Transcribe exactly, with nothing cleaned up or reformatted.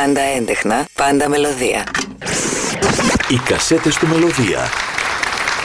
Πάντα έντεχνα, πάντα μελωδία. Οι κασέτες του Μελωδία.